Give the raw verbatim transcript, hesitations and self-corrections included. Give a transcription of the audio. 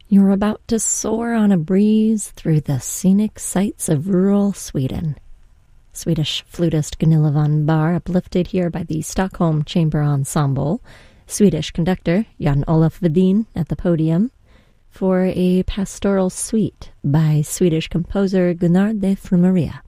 You're about to soar on a breeze through the scenic sights of rural Sweden. Swedish flutist Gunilla von Bar, uplifted here by the Stockholm Chamber Ensemble. Swedish conductor Jan-Olof Wedin at the podium for a pastoral suite by Swedish composer Gunnar de Frumaria.